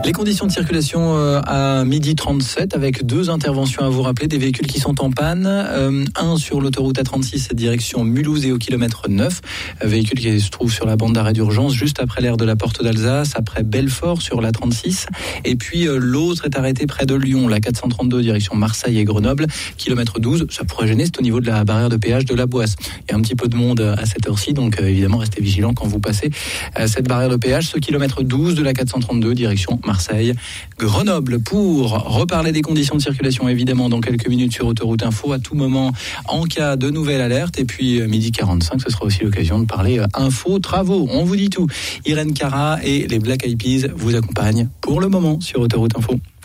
Les conditions de circulation à 12h37 avec 2 interventions à vous rappeler, des véhicules qui sont en panne. Un sur l'autoroute A36 direction Mulhouse et au kilomètre 9. Véhicule qui se trouve sur la bande d'arrêt d'urgence juste après l'aire de la Porte d'Alsace, après Belfort sur la 36. Et puis l'autre est arrêté près de Lyon, la 432 direction Marseille et Grenoble, kilomètre 12. Ça pourrait gêner, c'est au niveau de la barrière de péage de la Boisse. Il y a un petit peu de monde à cette heure-ci, donc évidemment restez vigilants quand vous passez cette barrière de péage, ce kilomètre 12 de la 432 direction Marseille, Grenoble. Pour reparler des conditions de circulation, évidemment, dans quelques minutes sur Autoroute Info, à tout moment, en cas de nouvelle alerte. Et puis, 12h45, ce sera aussi l'occasion de parler info, travaux. On vous dit tout. Irène Cara et les Black Eyed Peas vous accompagnent pour le moment sur Autoroute Info.